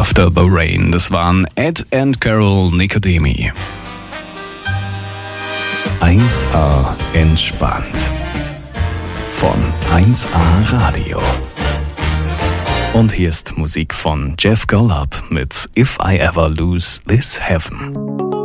After the Rain. Das waren Ed and Carol Nicodemi. 1A entspannt. Von 1A Radio. Und hier ist Musik von Jeff Golub mit If I Ever Lose This Heaven.